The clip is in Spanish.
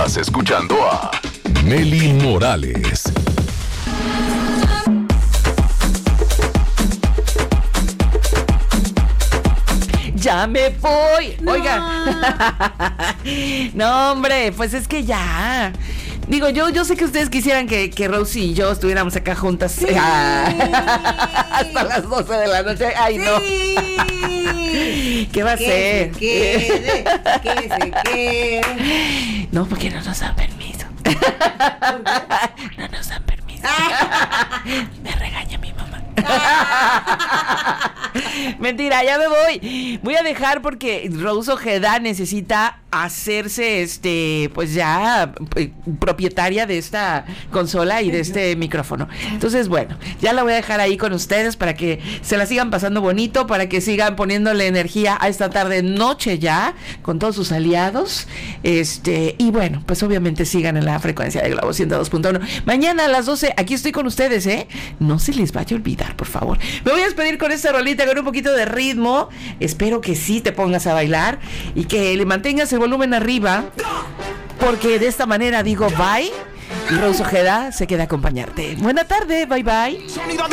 Estás escuchando a Mely Morales. Ya me voy. No. Oigan. No, hombre, pues es que ya. Digo, yo sé que ustedes quisieran que Rosy y yo estuviéramos acá juntas, sí. Hasta las 12 de la noche. Ay, sí. No. ¿Qué va a ser? Que se quede. No, porque no nos dan permiso. No nos dan permiso. Me regaña mi mamá. Mentira, ya me voy. Voy a dejar porque Rose Ojeda necesita hacerse pues ya propietaria de esta consola y de este micrófono. Entonces, bueno, ya la voy a dejar ahí con ustedes para que se la sigan pasando bonito, para que sigan poniéndole energía a esta tarde noche ya con todos sus aliados. Y bueno, pues obviamente sigan en la frecuencia de Globo 102.1. Mañana a las 12 aquí estoy con ustedes, no se les vaya a olvidar, por favor. Me voy a despedir con esta rolita con un poquito de ritmo. Espero que sí te pongas a bailar y que le mantengas el volumen arriba, porque de esta manera digo bye y Rose Ojeda se queda a acompañarte. Buena tarde, bye bye.